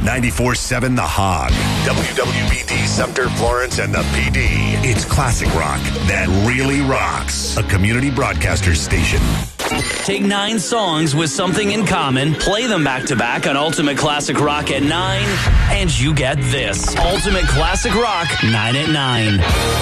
94.7 The Hog. WWBD Sumter, Florence, and the PD. It's classic rock that really rocks. A community broadcaster station. Take 9 songs with something in common, play them back to back on Ultimate Classic Rock at 9, and you get this. Ultimate Classic Rock 9 at 9.